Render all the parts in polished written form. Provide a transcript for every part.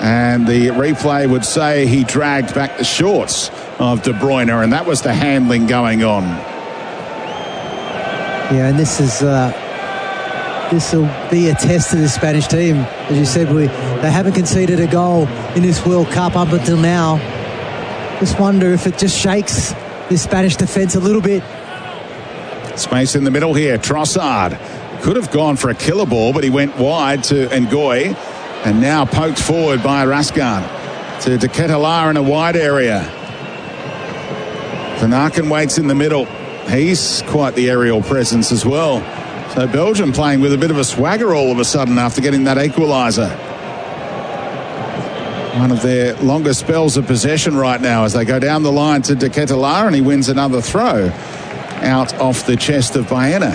And the replay would say he dragged back the shorts of De Bruyne, and that was the handling going on. Yeah, and this will be a test to the Spanish team. As you said, they haven't conceded a goal in this World Cup up until now. Just wonder if it just shakes the Spanish defence a little bit. Space in the middle here. Trossard could have gone for a killer ball, but he went wide to Ngoy, and now poked forward by Raskan to De Ketelaere in a wide area. Vanaken waits in the middle. He's quite the aerial presence as well. So Belgium playing with a bit of a swagger all of a sudden after getting that equaliser. One of their longest spells of possession right now as they go down the line to De Ketelaere, and he wins another throw out off the chest of Baena.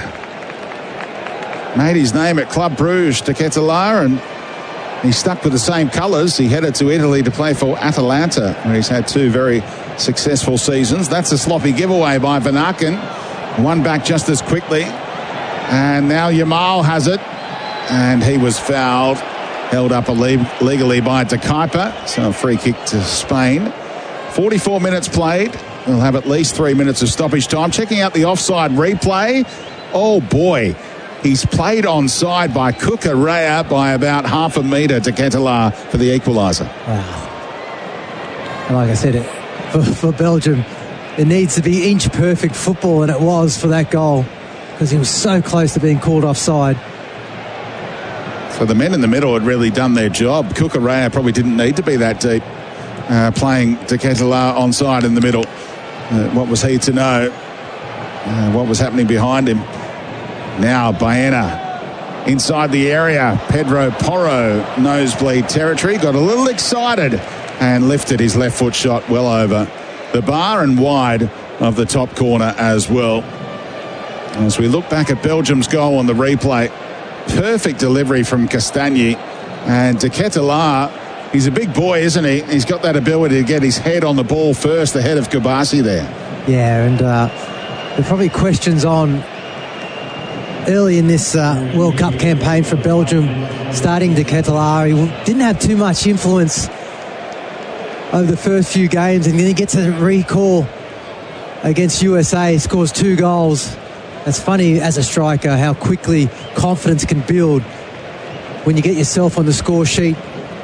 Made his name at Club Brugge, De Ketelaere, and he stuck with the same colours. He headed to Italy to play for Atalanta, where he's had 2 very successful seasons. That's a sloppy giveaway by Vanaken. One back just as quickly. And now Yamal has it. And he was fouled. Held up illegally by De Kuyper. So a free kick to Spain. 44 minutes played. We'll have at least 3 minutes of stoppage time. Checking out the offside replay. Oh boy. He's played onside by Cucurella by about half a metre to Ketelaere for the equaliser. Wow. Like I said, for Belgium, it needs to be inch-perfect football, and it was for that goal because he was so close to being called offside. So the men in the middle had really done their job. Cucurella probably didn't need to be that deep, playing De Ketelaere onside in the middle. What was he to know what was happening behind him? Now Baena inside the area. Pedro Porro, nosebleed territory, got a little excited and lifted his left foot shot well over the bar and wide of the top corner as well. As we look back at Belgium's goal on the replay, perfect delivery from Castagni, and De Ketelaere, he's a big boy, isn't he? He's got that ability to get his head on the ball first ahead of Kubasi there. Yeah, and there are probably questions on early in this World Cup campaign for Belgium, starting De Ketelaere. He didn't have too much influence over the first few games, and then he gets a recall against USA. He scores 2 goals. It's funny as a striker how quickly confidence can build when you get yourself on the score sheet.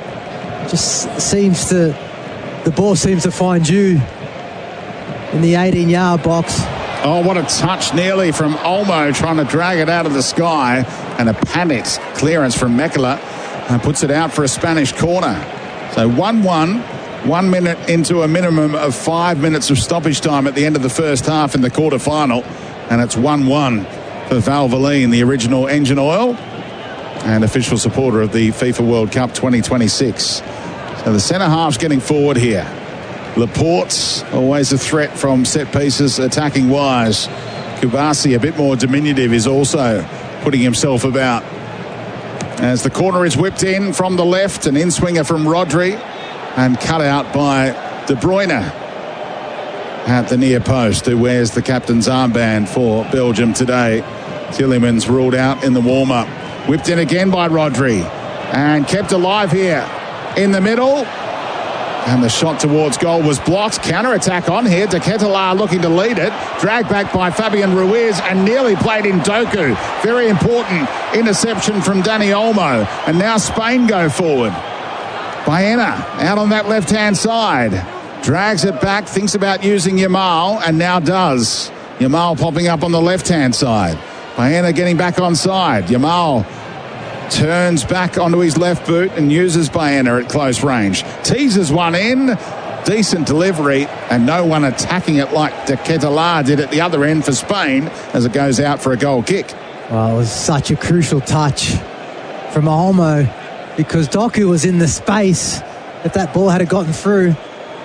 The ball seems to find you in the 18-yard box. Oh, what a touch nearly from Olmo, trying to drag it out of the sky, and a panicked clearance from Mekela and puts it out for a Spanish corner. So 1-1, 1 minute into a minimum of 5 minutes of stoppage time at the end of the first half in the quarter-final, and it's 1-1 for Valvoline, the original engine oil and official supporter of the FIFA World Cup 2026. So the centre-half's getting forward here. Laporte's always a threat from set pieces, attacking wise. Kubasi, a bit more diminutive, is also putting himself about. As the corner is whipped in from the left, an in-swinger from Rodri and cut out by De Bruyne at the near post, who wears the captain's armband for Belgium today. Tielemans ruled out in the warm-up. Whipped in again by Rodri and kept alive here in the middle. And the shot towards goal was blocked. Counter-attack on here. De Ketelaere looking to lead it. Dragged back by Fabian Ruiz and nearly played in Doku. Very important interception from Dani Olmo. And now Spain go forward. Baena out on that left-hand side. Drags it back, thinks about using Yamal, and now does. Yamal popping up on the left-hand side. Baena getting back on side. Yamal turns back onto his left boot and uses Baena at close range. Teases one in. Decent delivery, and no one attacking it like De Ketelaere did at the other end for Spain as it goes out for a goal kick. Well, it was such a crucial touch from Olmo because Doku was in the space if that ball had gotten through.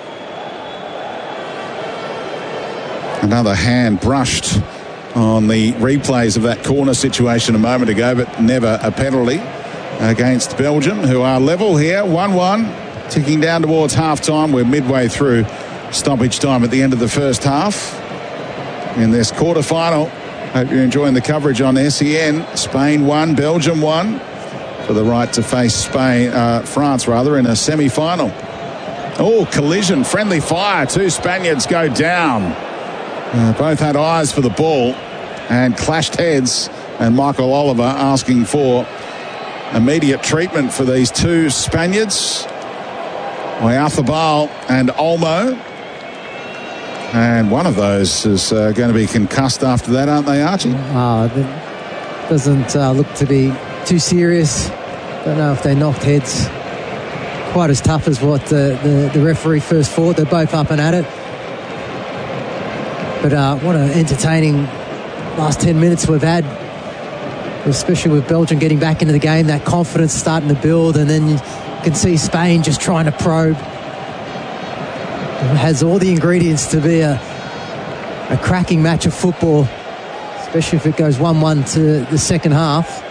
Another hand brushed on the replays of that corner situation a moment ago, but never a penalty against Belgium, who are level here, 1-1, ticking down towards half-time. We're midway through stoppage time at the end of the first half in this quarter-final. Hope you're enjoying the coverage on SEN. Spain 1, Belgium 1. for the right to face France in a semi-final. Oh, collision, friendly fire. Two Spaniards go down. Both had eyes for the ball and clashed heads. And Michael Oliver asking for immediate treatment for these two Spaniards, Oyarzabal and Olmo. And one of those is going to be concussed after that, aren't they, Archie? It doesn't look to be too serious. Don't know if they knocked heads quite as tough as what the referee first thought. They're both up and at it. But what an entertaining last 10 minutes we've had, especially with Belgium getting back into the game, that confidence starting to build, and then you can see Spain just trying to probe. It has all the ingredients to be a cracking match of football, especially if it goes 1-1 to the second half.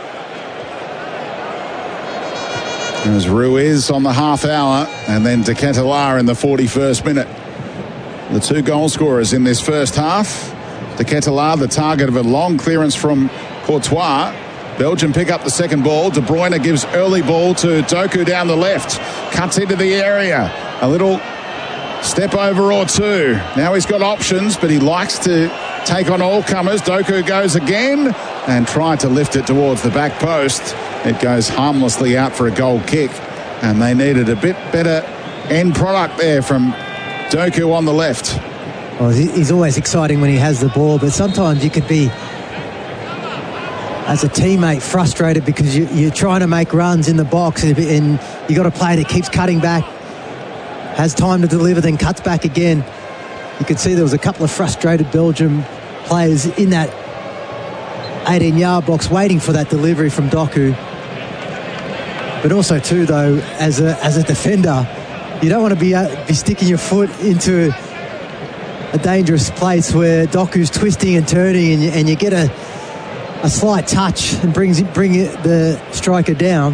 There's Ruiz on the half hour, and then De Ketelaere in the 41st minute. The two goal scorers in this first half. De Ketelaere, the target of a long clearance from Courtois. Belgium pick up the second ball. De Bruyne gives early ball to Doku down the left. Cuts into the area. A little step over or two. Now he's got options, but he likes to take on all comers. Doku goes again and tried to lift it towards the back post. It goes harmlessly out for a goal kick, and they needed a bit better end product there from Doku on the left. Well, he's always exciting when he has the ball, but sometimes you could be, as a teammate, frustrated because you're trying to make runs in the box, and you got a player that keeps cutting back, has time to deliver, then cuts back again. You could see there was a couple of frustrated Belgium players in that 18-yard box waiting for that delivery from Doku. But also too, though, as a defender, you don't want to be sticking your foot into a dangerous place where Doku's twisting and turning, and you get a slight touch and bring the striker down.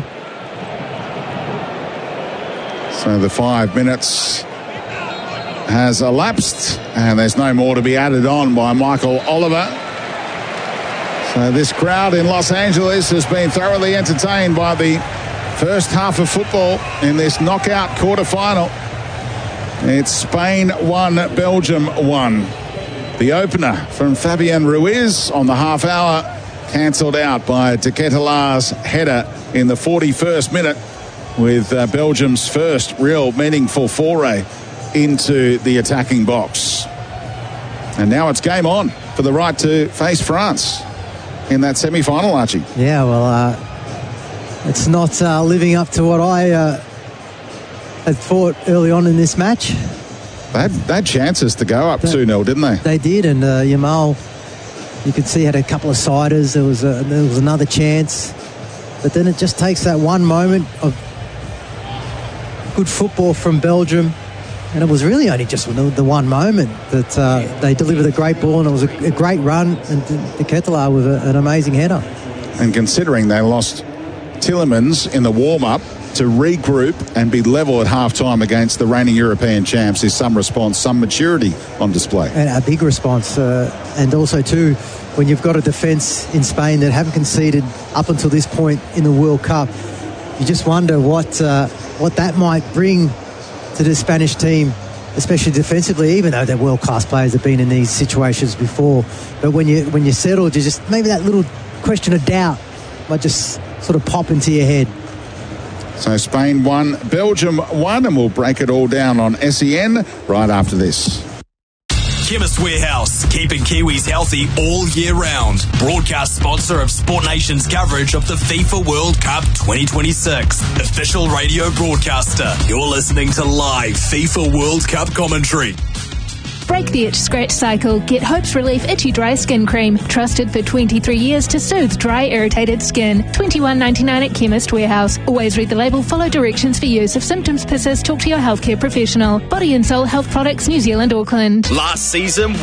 So the 5 minutes has elapsed, and there's no more to be added on by Michael Oliver. So this crowd in Los Angeles has been thoroughly entertained by the first half of football in this knockout quarter-final. It's Spain 1, Belgium 1. The opener from Fabian Ruiz on the half hour, cancelled out by De Ketelaere's header in the 41st minute, with Belgium's first real meaningful foray into the attacking box. And now it's game on for the right to face France in that semi-final, Archie. Yeah, well, it's not living up to what I had thought early on in this match. They had chances to go up 2-0, didn't they? They did, and Yamal, you could see, had a couple of siders. There was another chance. But then it just takes that one moment of good football from Belgium, and it was really only just the one moment that they delivered a great ball, and it was a great run, and De Ketelaere with an amazing header. And considering they lost Tielemans in the warm-up, to regroup and be level at half-time against the reigning European champs is some response, some maturity on display. And a big response. And also, too, when you've got a defence in Spain that haven't conceded up until this point in the World Cup, you just wonder what that might bring to the Spanish team, especially defensively, even though they're world-class players, have been in these situations before. But when you're settled, you just, maybe that little question of doubt might just sort of pop into your head. So Spain 1, Belgium 1, and we'll break it all down on SEN right after this. Chemist Warehouse, keeping Kiwis healthy all year round. Broadcast sponsor of Sport Nation's coverage of the FIFA World Cup 2026. Official radio broadcaster. You're listening to live FIFA World Cup commentary. Break the itch scratch cycle. Get Hope's Relief Itchy Dry Skin Cream. Trusted for 23 years to soothe dry, irritated skin. $21.99 at Chemist Warehouse. Always read the label, follow directions for use. If symptoms persist, talk to your healthcare professional. Body and Soul Health Products, New Zealand, Auckland. Last season,